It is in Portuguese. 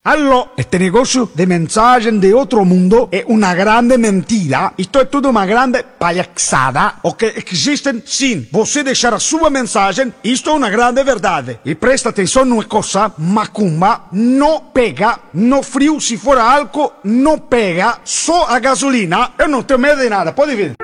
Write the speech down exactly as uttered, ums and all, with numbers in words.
Aló, este negocio de mensajes de otro mundo es una grande mentira. Esto es toda una grande palhaçada. O que existen sim. Você deixar a sua mensagem, isto é uma grande verdade. E presta atenção numa coisa, macumba não pega, no frio, se for álcool, não pega, só a gasolina. Eu não tenho medo de nada, pode vir.